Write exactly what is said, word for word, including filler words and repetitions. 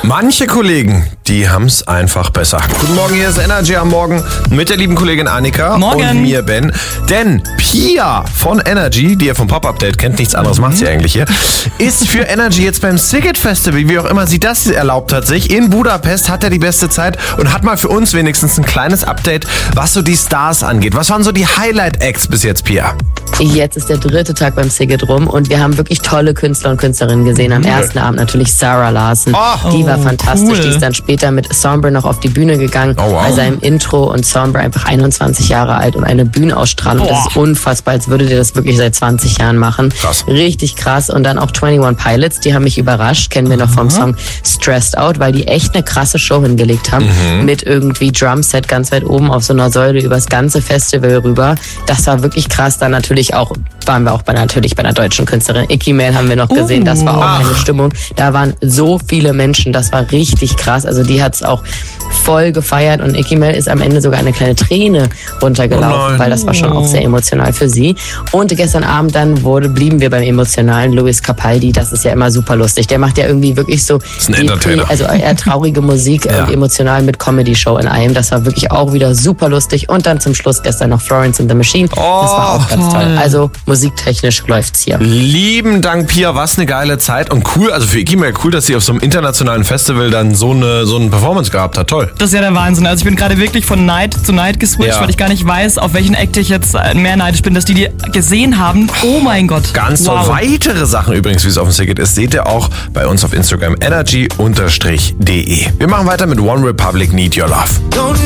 Manche Kollegen, die haben's einfach besser. Guten Morgen, hier ist Energy am Morgen mit der lieben Kollegin Annika Morgen. und mir, Ben. Denn Pia von Energy, die ihr vom Pop-Update kennt, nichts anderes mhm. macht sie eigentlich hier, ist für Energy jetzt beim Szigет Festival, wie auch immer sie das erlaubt hat sich. In Budapest hat er die beste Zeit und hat mal für uns wenigstens ein kleines Update, was so die Stars angeht. Was waren so die Highlight-Acts bis jetzt, Pia? Jetzt ist der dritte Tag beim Sziget rum und wir haben wirklich tolle Künstler und Künstlerinnen gesehen. Am ersten Abend natürlich Sarah Larson. Oh, die war fantastisch. cool. Die ist dann später mit Sombre noch auf die Bühne gegangen Oh, wow. bei seinem Intro und Sombre einfach einundzwanzig Jahre alt und eine Bühnenausstrahlung. Oh. Das ist unfassbar, als würde der das wirklich seit zwanzig Jahren machen. Krass. Richtig krass. Und dann auch einundzwanzig Pilots, die haben mich überrascht. Kennen wir noch vom Song Stressed Out, weil die echt eine krasse Show hingelegt haben. Mhm. Mit irgendwie Drumset ganz weit oben auf so einer Säule übers ganze Festival rüber. Das war wirklich krass. Dann natürlich auch, waren wir auch bei, natürlich bei einer deutschen Künstlerin. Icky Mail haben wir noch gesehen. Das war auch Ach. eine Stimmung. Da waren so viele Menschen. Das war richtig krass. Also die hat's auch voll gefeiert und Icky Mail ist am Ende sogar eine kleine Träne runtergelaufen, Oh nein. weil das war schon auch sehr emotional für sie. Und gestern Abend dann wurde, blieben wir beim emotionalen Luis Capaldi. Das ist ja immer super lustig. Der macht ja irgendwie wirklich so, Ist ein Entertainer. also eher traurige Musik Ja. und emotional mit Comedy-Show in einem. Das war wirklich auch wieder super lustig. Und dann zum Schluss gestern noch Florence and the Machine. Das war auch ganz toll. Also musiktechnisch läuft's hier. Lieben Dank, Pia, was eine geile Zeit und cool, also für Icky Mail cool, dass sie auf so einem internationalen Festival dann so eine, so eine Performance gehabt hat. Toll. Das ist ja der Wahnsinn. Also ich bin gerade wirklich von Neid zu Neid geswitcht, Ja. weil ich gar nicht weiß, auf welchen Act ich jetzt äh, mehr neidisch bin, dass die die gesehen haben. Oh mein Gott. Ganz toll. Wow. Weitere Sachen übrigens, wie es auf dem Sziget ist, seht ihr auch bei uns auf Instagram energy-de. Wir machen weiter mit One Republic, Need Your Love.